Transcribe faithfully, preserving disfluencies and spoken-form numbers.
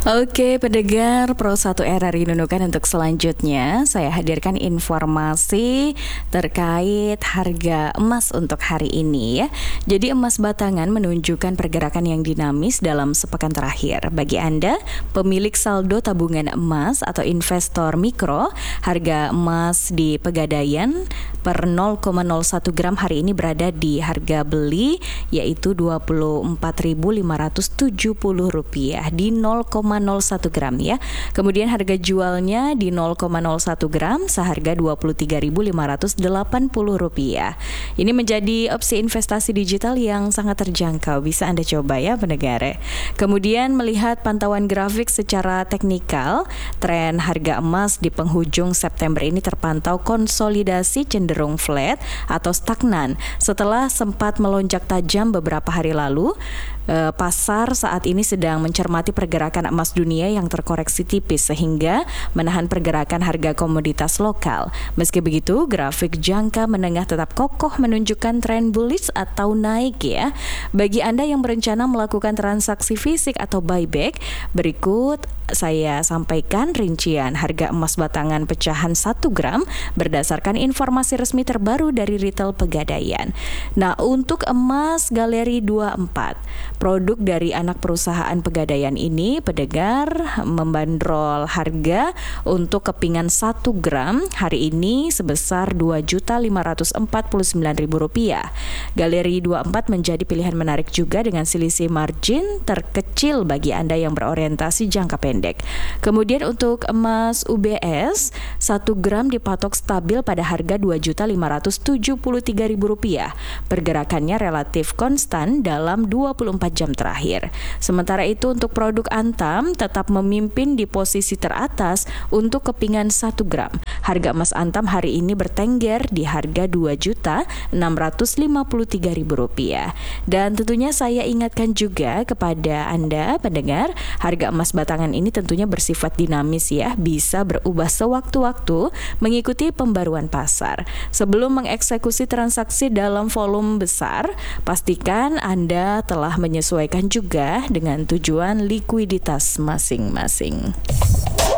Oke, pendengar Pro satu R R I Nunukan, untuk selanjutnya saya hadirkan informasi terkait harga emas untuk hari ini ya. Jadi emas batangan menunjukkan pergerakan yang dinamis dalam sepekan terakhir. Bagi Anda pemilik saldo tabungan emas atau investor mikro, harga emas di Pegadaian per nol koma nol satu gram hari ini berada di harga beli yaitu dua puluh empat ribu lima ratus tujuh puluh rupiah di nol koma nol satu gram ya. Kemudian harga jualnya di nol koma nol satu gram seharga dua puluh tiga ribu lima ratus delapan puluh rupiah. Ini menjadi opsi investasi digital yang sangat terjangkau, bisa Anda coba ya pendengar. Kemudian melihat pantauan grafik secara teknikal, tren harga emas di penghujung September ini terpantau konsolidasi cenderung flat atau stagnan setelah sempat melonjak tajam beberapa hari lalu. E, pasar saat ini sedang mencermati pergerakan emas dunia yang terkoreksi tipis sehingga menahan pergerakan harga komoditas lokal. Meski begitu, grafik jangka menengah tetap kokoh menunjukkan tren bullish atau naik ya. Bagi Anda yang berencana melakukan transaksi fisik atau buyback, berikut saya sampaikan rincian harga emas batangan pecahan satu gram berdasarkan informasi resmi terbaru dari retail Pegadaian. Nah, untuk emas Galeri dua puluh empat, produk dari anak perusahaan Pegadaian ini, pendengar, membandrol harga untuk kepingan satu gram hari ini sebesar dua juta lima ratus empat puluh sembilan ribu rupiah. Galeri dua puluh empat menjadi pilihan menarik juga dengan selisih margin terkecil bagi Anda yang berorientasi jangka pendek. Kemudian untuk emas U B S, satu gram dipatok stabil pada harga dua juta lima ratus tujuh puluh tiga ribu rupiah. Pergerakannya relatif konstan dalam dua puluh empat jam terakhir. Sementara itu untuk produk Antam tetap memimpin di posisi teratas untuk kepingan satu gram. Harga emas Antam hari ini bertengger di harga dua juta enam ratus lima puluh tiga ribu rupiah. Dan tentunya saya ingatkan juga kepada Anda pendengar, harga emas batangan ini tentunya bersifat dinamis ya, bisa berubah sewaktu-waktu mengikuti pembaruan pasar. Sebelum mengeksekusi transaksi dalam volume besar, pastikan Anda telah menyesuaikan juga dengan tujuan likuiditas masing-masing.